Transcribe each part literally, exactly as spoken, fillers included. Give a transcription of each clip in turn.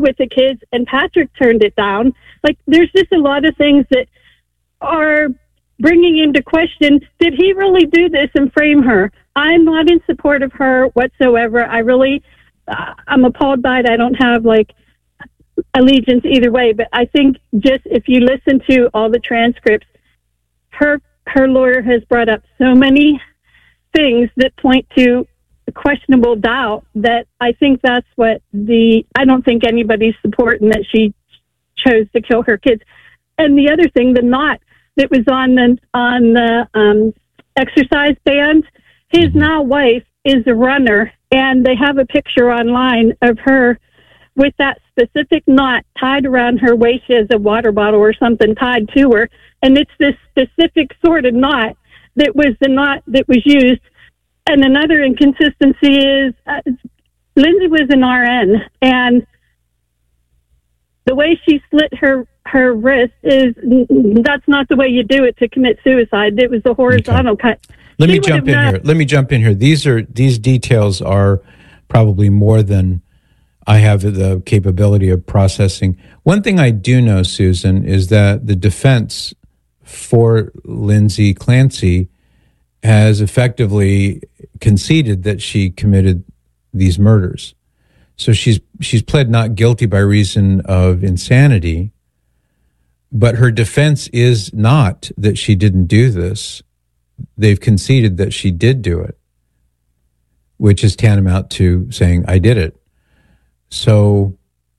with the kids, and Patrick turned it down. Like, there's just a lot of things that are bringing into question, did he really do this and frame her? I'm not in support of her whatsoever. I really, uh, I'm appalled by it. I don't have, like, allegiance either way, but I think just if you listen to all the transcripts, her her lawyer has brought up so many things that point to questionable doubt that I think that's what the, I don't think anybody's supporting that she chose to kill her kids. And the other thing, the knot that was on the, on the um, exercise bands, his now wife is a runner, and they have a picture online of her with that specific knot tied around her waist. She has a water bottle or something tied to her, and it's this specific sort of knot that was the knot that was used. And another inconsistency is uh, Lindsay was an R N, and the way she slit her, her wrist is, that's not the way you do it to commit suicide. It was a horizontal okay. cut. Let she me jump in not- here. Let me jump in here. These are these details are probably more than I have the capability of processing. One thing I do know, Susan, is that the defense for Lindsay Clancy has effectively conceded that she committed these murders. So she's she's pled not guilty by reason of insanity, but her defense is not that she didn't do this. They've conceded that she did do it, which is tantamount to saying, I did it. So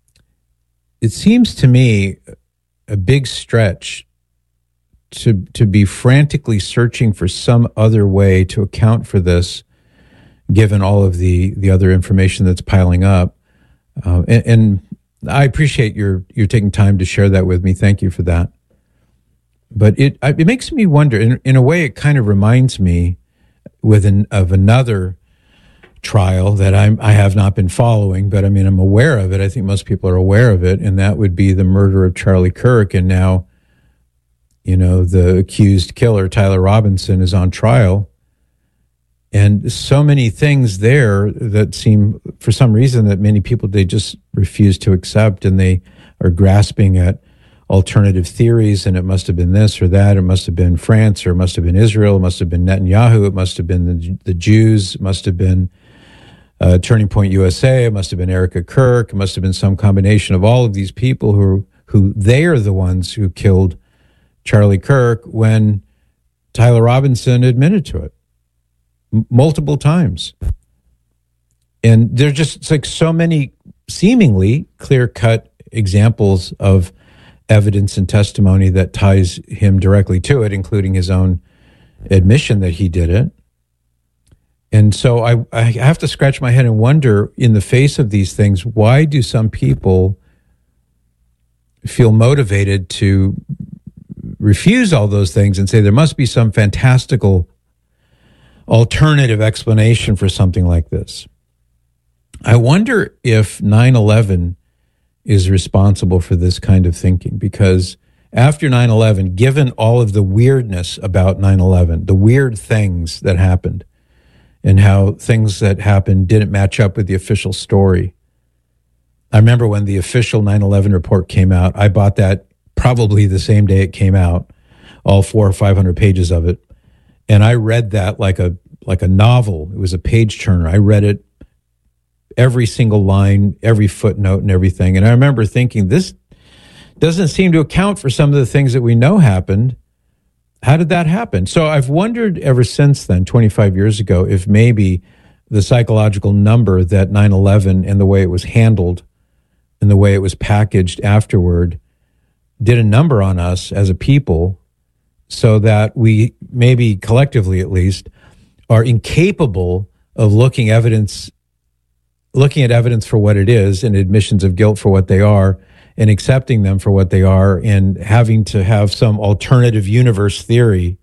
it seems to me a big stretch to to be frantically searching for some other way to account for this, given all of the, the other information that's piling up. Uh, and, and I appreciate your your taking time to share that with me. Thank you for that. But it it makes me wonder. In in a way, it kind of reminds me with an, of another trial that I'm, I have not been following, but I mean, I'm aware of it. I think most people are aware of it, and that would be the murder of Charlie Kirk. And now, you know, the accused killer, Tyler Robinson, is on trial. And so many things there that seem, for some reason, that many people, they just refuse to accept, and they are grasping at alternative theories, and it must have been this or that, it must have been France, or it must have been Israel, it must have been Netanyahu, it must have been the, the Jews, it must have been Uh, Turning Point U S A, it must have been Erica Kirk, it must have been some combination of all of these people who who they are the ones who killed Charlie Kirk, when Tyler Robinson admitted to it m- multiple times. And there's just it's like so many seemingly clear-cut examples of evidence and testimony that ties him directly to it, including his own admission that he did it. And so I, I have to scratch my head and wonder, in the face of these things, why do some people feel motivated to refuse all those things and say there must be some fantastical alternative explanation for something like this? I wonder if nine eleven is responsible for this kind of thinking, because after nine eleven, given all of the weirdness about nine eleven, the weird things that happened, and how things that happened didn't match up with the official story. I remember when the official nine eleven report came out, I bought that probably the same day it came out, all four or five hundred pages of it. And I read that like a like a novel. It was a page turner. I read it, every single line, every footnote and everything. And I remember thinking, this doesn't seem to account for some of the things that we know happened. How did that happen? So I've wondered ever since then, twenty-five years ago, if maybe the psychological number that nine eleven and the way it was handled and the way it was packaged afterward did a number on us as a people, so that we maybe collectively at least are incapable of looking evidence, looking at evidence for what it is and admissions of guilt for what they are, and accepting them for what they are, and having to have some alternative universe theory,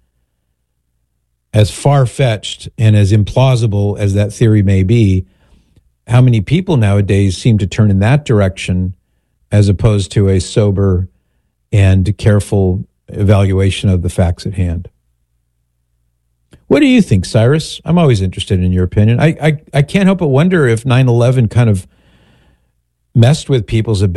as far-fetched and as implausible as that theory may be. How many people nowadays seem to turn in that direction as opposed to a sober and careful evaluation of the facts at hand? What do you think, Cyrus? I'm always interested in your opinion. I I, I can't help but wonder if nine eleven kind of messed with people's ability